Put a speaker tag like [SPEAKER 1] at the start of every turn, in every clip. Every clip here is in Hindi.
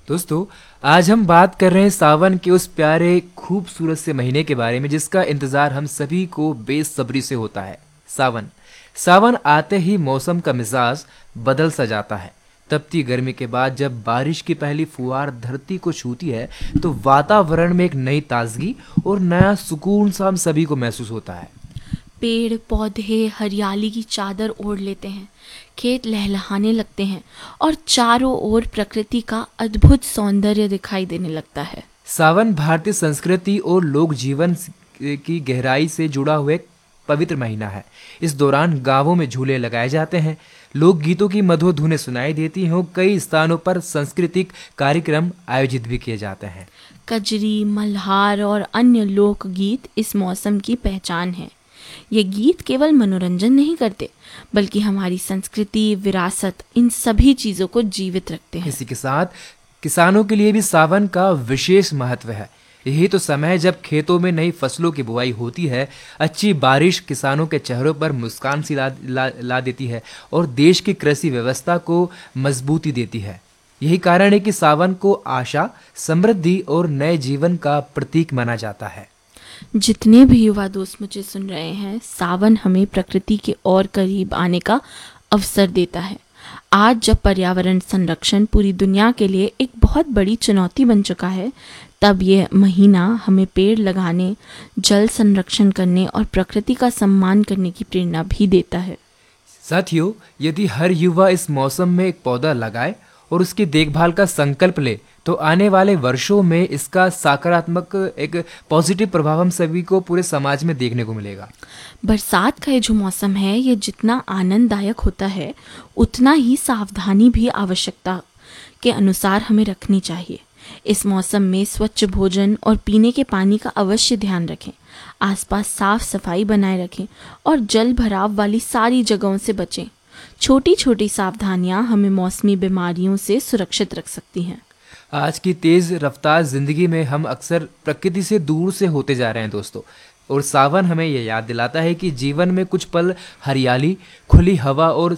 [SPEAKER 1] दोस्तों, आज हम बात कर रहे हैं सावन के उस प्यारे खूबसूरत से महीने के बारे में जिसका इंतजार हम सभी को बेसब्री से होता है। सावन। सावन आते ही मौसम का मिजाज बदल सा जाता है। तपती गर्मी के बाद जब बारिश की पहली फुहार धरती को छूती है तो वातावरण में एक नई ताजगी और नया सुकून सा हम सभी को महसूस होता है।
[SPEAKER 2] पेड़ पौधे हरियाली की चादर ओढ़ लेते हैं, खेत लहलहाने लगते हैं और चारों ओर प्रकृति का अद्भुत सौंदर्य दिखाई देने लगता है।
[SPEAKER 1] सावन भारतीय संस्कृति और लोक जीवन की गहराई से जुड़ा हुआ एक पवित्र महीना है। इस दौरान गांवों में झूले लगाए जाते हैं, लोक गीतों की मधुर धुनें सुनाई देती हैं और कई स्थानों पर सांस्कृतिक कार्यक्रम आयोजित भी किए जाते हैं।
[SPEAKER 2] कजरी, मल्हार और अन्य लोक गीत इस मौसम की पहचान है। ये गीत केवल मनोरंजन नहीं करते बल्कि हमारी संस्कृति, विरासत, इन सभी चीजों को जीवित रखते हैं।
[SPEAKER 1] इसी के साथ किसानों के लिए भी सावन का विशेष महत्व है। यही तो समय है जब खेतों में नई फसलों की बुआई होती है। अच्छी बारिश किसानों के चेहरों पर मुस्कान सी ला देती है और देश की कृषि व्यवस्था को मजबूती देती है। यही कारण है कि सावन को आशा, समृद्धि और नए जीवन का प्रतीक माना जाता है।
[SPEAKER 2] जितने भी युवा दोस्त मुझे सुन रहे हैं, सावन हमें प्रकृति के और करीब आने का अवसर देता है। आज जब पर्यावरण संरक्षण पूरी दुनिया के लिए एक बहुत बड़ी चुनौती बन चुका है, तब यह महीना हमें पेड़ लगाने, जल संरक्षण करने और प्रकृति का सम्मान करने की प्रेरणा भी देता है।
[SPEAKER 1] साथियों, यदि हर युवा इस मौसम में एक पौधा लगाए और उसकी देखभाल का संकल्प ले तो आने वाले वर्षों में इसका सकारात्मक एक पॉजिटिव प्रभाव हम सभी को पूरे समाज में देखने को मिलेगा।
[SPEAKER 2] बरसात का ये जो मौसम है, ये जितना आनंददायक होता है उतना ही सावधानी भी आवश्यकता के अनुसार हमें रखनी चाहिए। इस मौसम में स्वच्छ भोजन और पीने के पानी का अवश्य ध्यान रखें। आसपास साफ सफाई बनाए रखें और जल भराव वाली सारी जगहों से बचें। छोटी छोटी सावधानियां हमें मौसमी बीमारियों से सुरक्षित रख सकती हैं।
[SPEAKER 1] आज की तेज रफ्तार जिंदगी में हम अक्सर प्रकृति से दूर से होते जा रहे हैं दोस्तों, और सावन हमें यह याद दिलाता है कि जीवन में कुछ पल हरियाली, खुली हवा और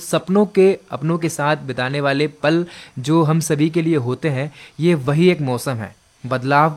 [SPEAKER 1] अपनों के साथ बिताने वाले पल जो हम सभी के लिए होते हैं, ये वही एक मौसम है। बदलाव